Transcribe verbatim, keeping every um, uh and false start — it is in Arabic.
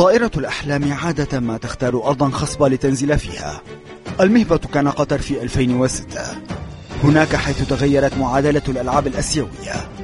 طائرة الأحلام عادة ما تختار أرضا خصبة لتنزل فيها. المهبة كان قطر في ألفين وستة، هناك حيث تغيرت معادلة الألعاب الأسيوية.